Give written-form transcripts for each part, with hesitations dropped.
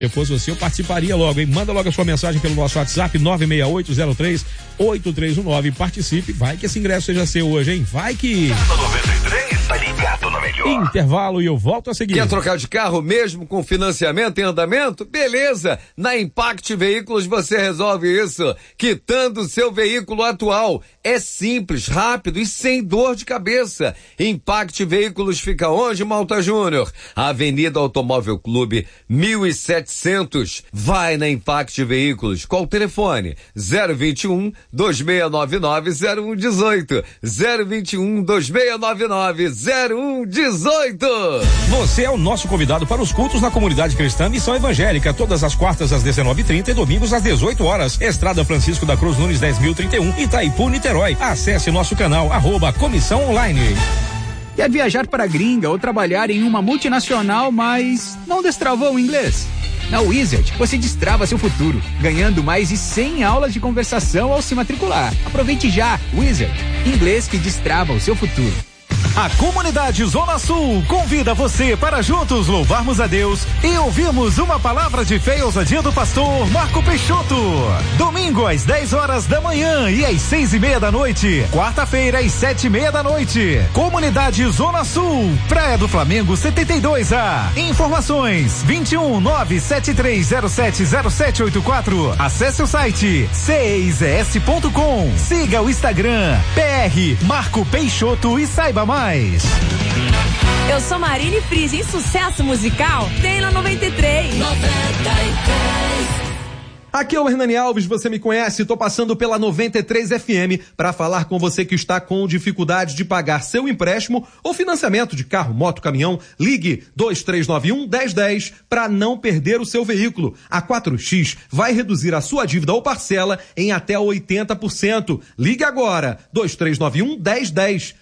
Se eu fosse você, eu participaria logo, hein? Manda logo a sua mensagem pelo nosso WhatsApp 96803-8319. Participe, vai que esse ingresso seja seu hoje, hein? Vai que... Casa 93, tá ligado na melhor. Intervalo e eu volto a seguir. Quer trocar de carro mesmo com financiamento em andamento? Beleza! Na Impact Veículos você resolve isso, quitando seu veículo atual. É simples, rápido e sem dor de cabeça. Impact Veículos fica onde, Malta Júnior? Avenida Automóvel Clube 1700. Vai na Impact Veículos. Qual o telefone? 021-2699-0118. 021-2699-0118. Você é o nosso convidado para os cultos na comunidade cristã Missão Evangélica, todas as quartas às 19h30 e domingos às 18 horas. Estrada Francisco da Cruz Nunes 10.031, Itaipu, Niterói. Acesse nosso canal @Comissão Online. Quer viajar para a gringa ou trabalhar em uma multinacional, mas não destravou o inglês? Na Wizard, você destrava seu futuro, ganhando mais de 100 aulas de conversação ao se matricular. Aproveite já, Wizard, inglês que destrava o seu futuro. A comunidade Zona Sul convida você para juntos louvarmos a Deus e ouvirmos uma palavra de fé e ousadia do pastor Marco Peixoto. Domingo às 10 horas da manhã e às 6:30 da noite. Quarta-feira às 7:30 da noite. Comunidade Zona Sul, Praia do Flamengo 72A. Informações 21973070784. Acesse o site ceizs.com. Siga o Instagram PR Marco Peixoto e saiba mais. Eu sou Marine Friesen, sucesso musical tem na 93. Aqui é o Hernani Alves, você me conhece, tô passando pela 93 FM para falar com você que está com dificuldade de pagar seu empréstimo ou financiamento de carro, moto, caminhão. Ligue 2391-1010 para não perder o seu veículo. A 4X vai reduzir a sua dívida ou parcela em até 80%. Ligue agora, 2391-1010.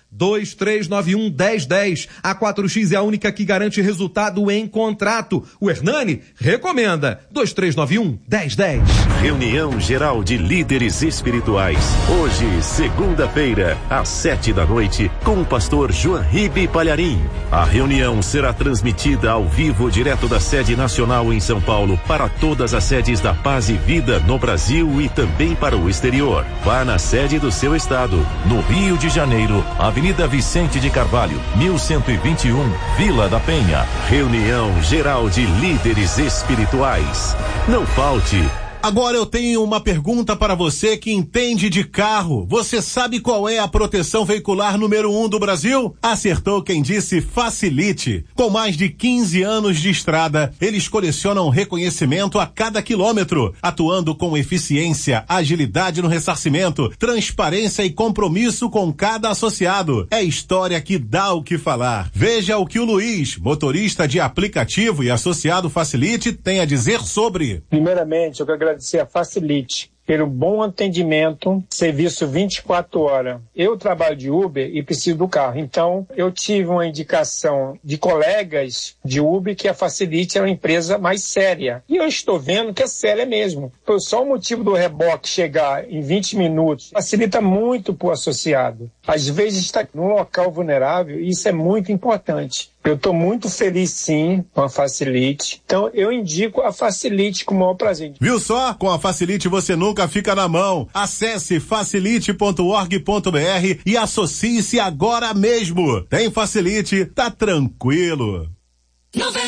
2391-1010. A 4X é a única que garante resultado em contrato. O Hernani recomenda. 2391-1010. Reunião Geral de Líderes Espirituais. Hoje, segunda-feira, às 7:00, com o pastor João Ribe Palharim. A reunião será transmitida ao vivo direto da sede nacional em São Paulo para todas as sedes da Paz e Vida no Brasil e também para o exterior. Vá na sede do seu estado, no Rio de Janeiro, Avenida Vicente de Carvalho, 1121, Vila da Penha. Reunião Geral de Líderes Espirituais. Não falte. Agora eu tenho uma pergunta para você que entende de carro. Você sabe qual é a proteção veicular número 1 do Brasil? Acertou quem disse Facilite. Com mais de 15 anos de estrada, eles colecionam reconhecimento a cada quilômetro, atuando com eficiência, agilidade no ressarcimento, transparência e compromisso com cada associado. É história que dá o que falar. Veja o que o Luiz, motorista de aplicativo e associado Facilite, tem a dizer sobre. Primeiramente, eu quero agradecer a Facilite pelo bom atendimento, serviço 24 horas. Eu trabalho de Uber e preciso do carro. Então, eu tive uma indicação de colegas de Uber que a Facilite é uma empresa mais séria. E eu estou vendo que é séria mesmo. Por só o motivo do reboque chegar em 20 minutos, facilita muito para o associado. Às vezes está num local vulnerável e isso é muito importante. Eu estou muito feliz, sim, com a Facilite. Então, eu indico a Facilite com o maior prazer. Viu só? Com a Facilite você nunca fica na mão. Acesse facilite.org.br e associe-se agora mesmo. Tem Facilite, tá tranquilo.